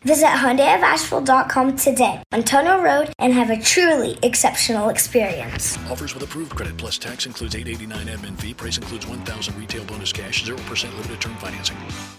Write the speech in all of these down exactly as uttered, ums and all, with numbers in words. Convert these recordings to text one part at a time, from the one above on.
Visit Hyundai of Asheville dot com today on Tono Road and have a truly exceptional experience. Offers with approved credit plus tax includes eight dollars and eighty-nine cents admin fee. Price includes one thousand dollars retail bonus cash, zero percent limited term financing.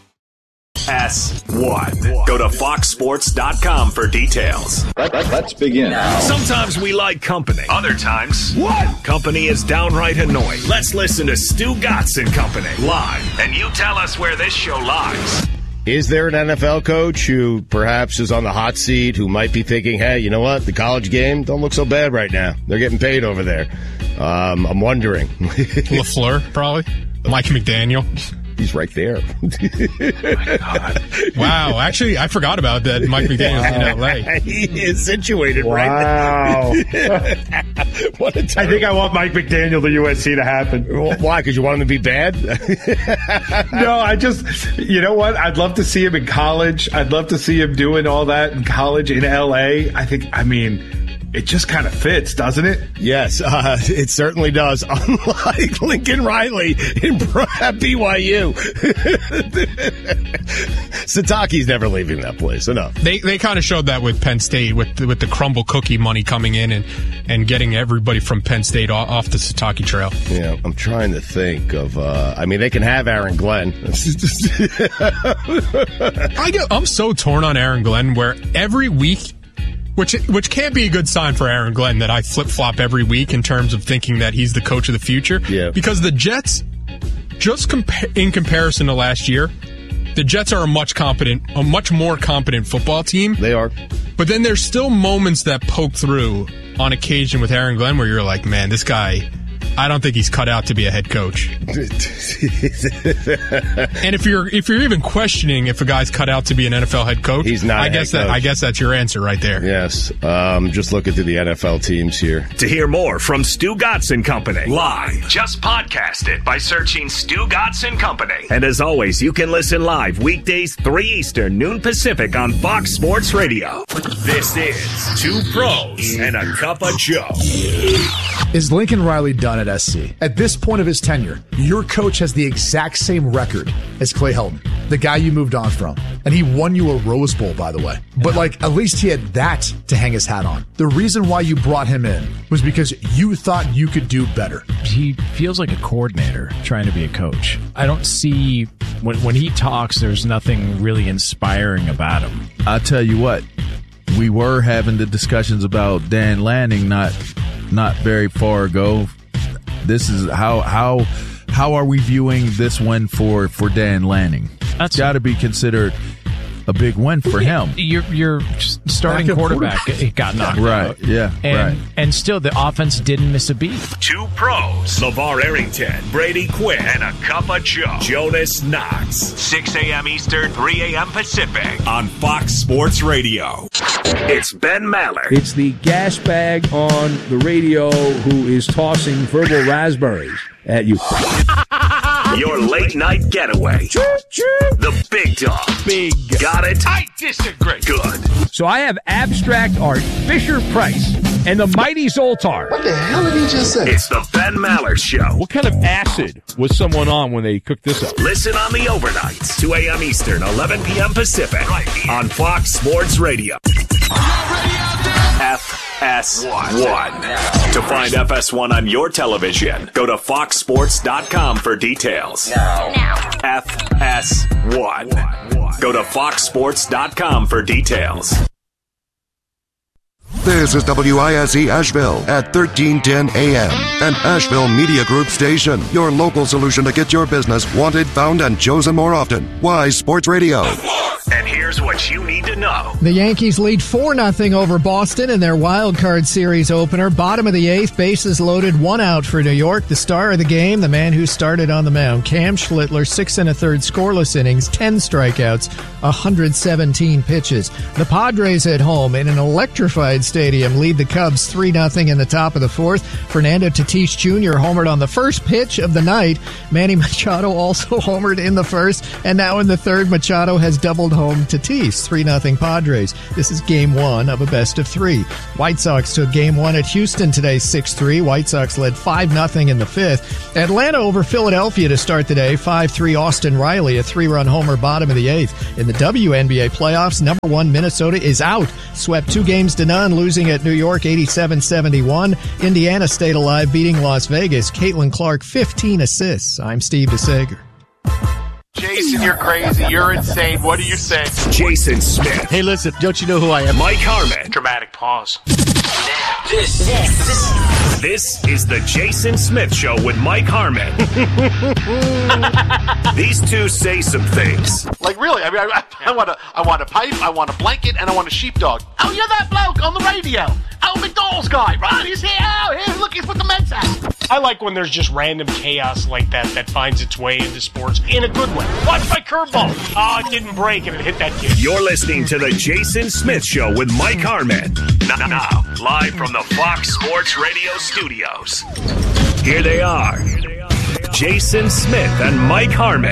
S one. Go to fox sports dot com for details. Let, let, let's begin. Sometimes we like company. Other times, what? Company is downright annoying. Let's listen to Stu Gatz and Company live, and you tell us where this show lies. Is there an N F L coach who perhaps is on the hot seat who might be thinking, hey, you know what? The college game don't look so bad right now. They're getting paid over there. Um, I'm wondering. LaFleur, probably. Mike McDaniel. He's right there. Oh wow. Actually, I forgot about that. Mike McDaniel's in L A. He is situated wow. right there. What a time. I think I want Mike McDaniel to U S C to happen. Why? Because you want him to be bad? No, I just, you know what? I'd love to see him in college. I'd love to see him doing all that in college in L A. I think, I mean, it just kind of fits, doesn't it? Yes, uh, it certainly does. Unlike Lincoln Riley in B Y U. Sataki's never leaving that place. Enough. They they kind of showed that with Penn State, with the, with the crumble cookie money coming in and, and getting everybody from Penn State off, off the Sataki trail. Yeah, I'm trying to think of, uh, I mean, they can have Aaron Glenn. I get, I'm so torn on Aaron Glenn, where every week, Which which can't be a good sign for Aaron Glenn, that I flip-flop every week in terms of thinking that he's the coach of the future. Yeah. Because the Jets, just compa- in comparison to last year, the Jets are a much competent, a much more competent football team. They are. But then there's still moments that poke through on occasion with Aaron Glenn where you're like, man, this guy, I don't think he's cut out to be a head coach. And if you're if you're even questioning if a guy's cut out to be an N F L head coach, he's not. I guess that coach. I guess that's your answer right there. Yes. Um, just look into the N F L teams here. To hear more from Stu Gatz and Company live, just podcast it by searching Stu Gatz and Company. And as always, you can listen live weekdays three Eastern, noon Pacific on Fox Sports Radio. This is Two Pros and a Cup of Joe. Is Lincoln Riley done at S C? At this point of his tenure, your coach has the exact same record as Clay Helton, the guy you moved on from. And he won you a Rose Bowl, by the way. But, like, at least he had that to hang his hat on. The reason why you brought him in was because you thought you could do better. He feels like a coordinator trying to be a coach. I don't see, when, when he talks, there's nothing really inspiring about him. I'll tell you what, we were having the discussions about Dan Lanning not not very far ago. This is how how how are we viewing this win for, for Dan Lanning? That's got to be considered a big win for him. Your your starting quarterback it got knocked right, out. Yeah, and, right. And still, the offense didn't miss a beat. Two Pros, LeVar Arrington, Brady Quinn, and a Cup of Joe, Jonas Knox. six a.m. Eastern, three a.m. Pacific on Fox Sports Radio. It's Ben Maller. It's the gas bag on the radio who is tossing verbal raspberries at you. Your late night getaway. The big dog. Big. Got it? I disagree. Good. So I have abstract art, Fisher Price, and the mighty Zoltar. What the hell did he just say? It's the Ben Maller Show. What kind of acid was someone on when they cooked this up? Listen on the overnights, two a.m. Eastern, eleven p.m. Pacific, right here on Fox Sports Radio. F S one. To find F S one on your television, go to fox sports dot com for details. Now. F S one. Go to fox sports dot com for details. This is W I S E Asheville at thirteen ten A M, an Asheville Media Group station. Your local solution to get your business wanted, found, and chosen more often. Wise Sports Radio. And here's what you need to know. The Yankees lead four nothing over Boston in their wild card series opener. Bottom of the eighth, bases loaded, one out for New York. The star of the game, the man who started on the mound, Cam Schlittler, six and a third scoreless innings, ten strikeouts, one hundred seventeen pitches. The Padres at home in an electrified stadium lead the Cubs three nothing in the top of the fourth. Fernando Tatis Junior homered on the first pitch of the night. Manny Machado also homered in the first, and now in the third, Machado has doubled home Tatis, three nothing. nothing Padres. This is game one of a best of three. White Sox took game one at Houston today, six three. White Sox led five nothing in the fifth. Atlanta over Philadelphia to start the day, five three. Austin Riley, a three-run homer, bottom of the eighth. In the W N B A playoffs, number one Minnesota is out. Swept two games to none, losing at New York eighty-seven seventy-one. Indiana stayed alive, beating Las Vegas. Caitlin Clark, fifteen assists. I'm Steve DeSager. Jason, you're crazy. You're insane. What are you saying? Jason Smith. Hey, listen, don't you know who I am? Mike Harmon. Dramatic pause. This, this, this is the Jason Smith Show with Mike Harmon. These two say some things. Like, really? I mean, I, I want a, I want a pipe, I want a blanket, and I want a sheepdog. Oh, you're that bloke on the radio. Oh, McDonald's guy, right? He's here. Oh, here, look, he's with the Mets hat. I like when there's just random chaos like that that finds its way into sports in a good way. Watch my curveball. Oh, it didn't break and it hit that kid. You're listening to the Jason Smith Show with Mike Harmon. Now, now, live from the Fox Sports Radio studios. Here they are, Jason Smith and Mike Harmon.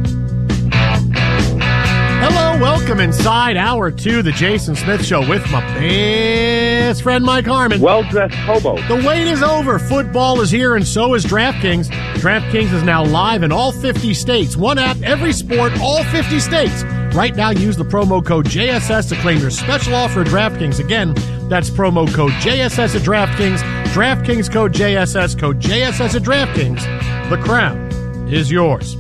Hello, welcome inside hour two, the Jason Smith Show with my best friend Mike Harmon. Well-dressed hobo. The wait is over. Football is here, and so is DraftKings. DraftKings is now live in all fifty states. One app, every sport, all fifty states. Right now, use the promo code J S S to claim your special offer at DraftKings. Again, that's promo code J S S at DraftKings. DraftKings code J S S, code J S S at DraftKings. The crown is yours.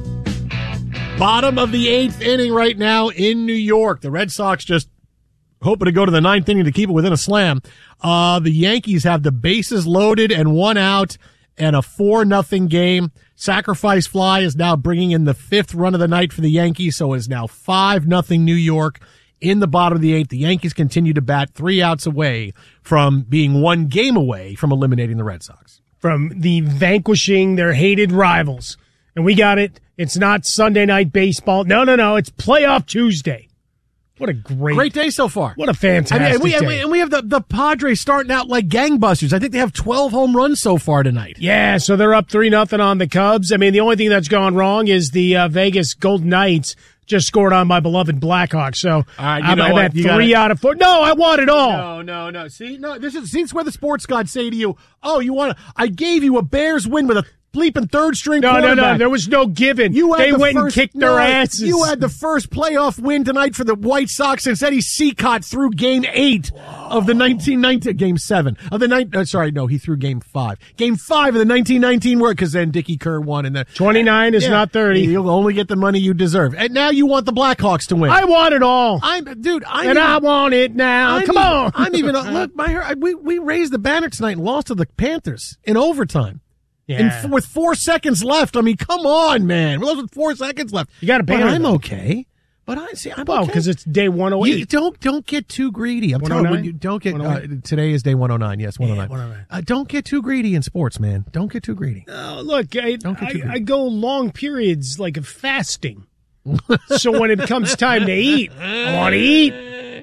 Bottom of the eighth inning right now in New York. The Red Sox just hoping to go to the ninth inning to keep it within a slam. Uh, the Yankees have the bases loaded and one out and a four nothing game. Sacrifice fly is now bringing in the fifth run of the night for the Yankees, so it is now five nothing New York in the bottom of the eighth. The Yankees continue to bat three outs away from being one game away from eliminating the Red Sox. From the vanquishing their hated rivals. And we got it. It's not Sunday night baseball. No, no, no. It's playoff Tuesday. What a great, great day so far. What a fantastic I mean, and we, day. and we, and we have the, the Padres starting out like gangbusters. I think they have twelve home runs so far tonight. Yeah, so they're up three nothing on the Cubs. I mean, the only thing that's gone wrong is the uh, Vegas Golden Knights just scored on my beloved Blackhawks. So all right, you I'm, know I'm what? at You three gotta, out of four. No, I want it all. No, no, no. See, no. This is see, this is where the sports gods say to you, "Oh, you want to? I gave you a Bears win with a bleeping third string no, quarterback. No, no, there was no giving. You they the went first, and kicked no, their asses. You had the first playoff win tonight for the White Sox since Eddie Seacott threw game eight Whoa. of the nineteen nineteen, game seven of the night. Uh, sorry, no, he threw game five. Game five of the nineteen nineteen work because then Dickie Kerr won. And the twenty-nine is yeah, not thirty. You'll only get the money you deserve. And now you want the Blackhawks to win. I want it all. I'm, dude, I'm and even, I want it now. I'm Come even, on. I'm even, look, my, we, we raised the banner tonight and lost to the Panthers in overtime. Yeah. And f- with four seconds left, I mean, come on, man. We're with four seconds left. You got to banner. But I'm them. okay. But I see. I'm well, okay because it's day one oh eight. You don't don't get too greedy. I'm telling you, don't get. Uh, today is day one oh nine. Yes, one oh nine. Yeah, one oh nine. Uh, don't get too greedy in sports, man. Don't get too greedy. Uh, look, I, don't get too I, greedy. I go long periods like of fasting. So when it comes time to eat, I want to eat.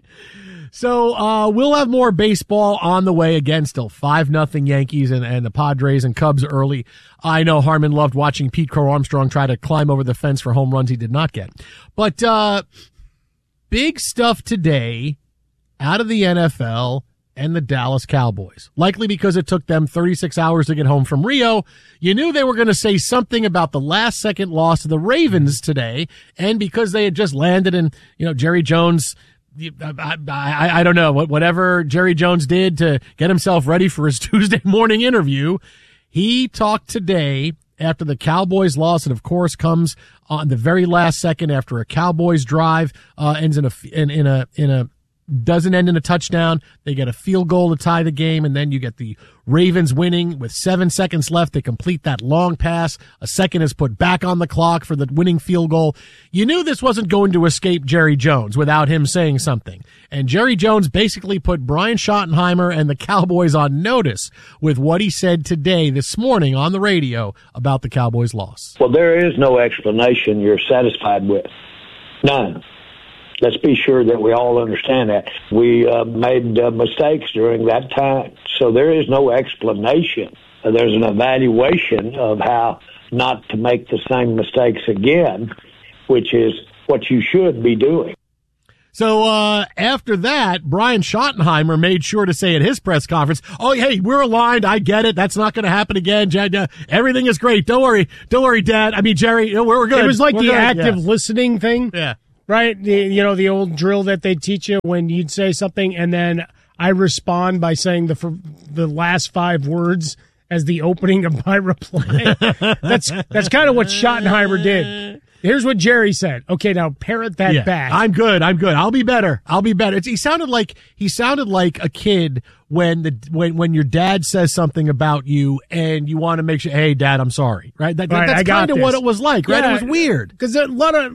So uh, we'll have more baseball on the way. Again, still five nothing Yankees and, and the Padres and Cubs early. I know Harmon loved watching Pete Crow Armstrong try to climb over the fence for home runs he did not get. But uh, big stuff today out of the N F L and the Dallas Cowboys. Likely because it took them thirty-six hours to get home from Rio. You knew they were going to say something about the last-second loss to the Ravens today, and because they had just landed in, you know, Jerry Jones – I, I, I don't know, whatever Jerry Jones did to get himself ready for his Tuesday morning interview. He talked today after the Cowboys loss, and of course comes on the very last second after a Cowboys drive, uh, ends in a, in, in a, in a, doesn't end in a touchdown. They get a field goal to tie the game, and then you get the Ravens winning with seven seconds left. They complete that long pass. A second is put back on the clock for the winning field goal. You knew this wasn't going to escape Jerry Jones without him saying something. And Jerry Jones basically put Brian Schottenheimer and the Cowboys on notice with what he said today, this morning on the radio about the Cowboys' loss. Well, there is no explanation you're satisfied with. None. Let's be sure that we all understand that. We uh, made uh, mistakes during that time, so there is no explanation. Uh, there's an evaluation of how not to make the same mistakes again, which is what you should be doing. So uh, after that, Brian Schottenheimer made sure to say at his press conference, oh, hey, we're aligned. I get it. That's not going to happen again. Jad, uh, everything is great. Don't worry. Don't worry, Dad. I mean, Jerry, we're, we're good. It was like we're the good. active yeah. listening thing. Yeah. Right? The, you know, the old drill that they teach you when you'd say something and then I respond by saying the for, the last five words as the opening of my reply. that's that's kind of what Schottenheimer did. Here's what Jerry said. Okay, now parrot that yeah, back. I'm good. I'm good. I'll be better. I'll be better. It's, he sounded like he sounded like a kid when the when when your dad says something about you and you want to make sure, hey, Dad, I'm sorry. Right? That, right, that's kind of what it was like. Right? Yeah, it was weird because a lot of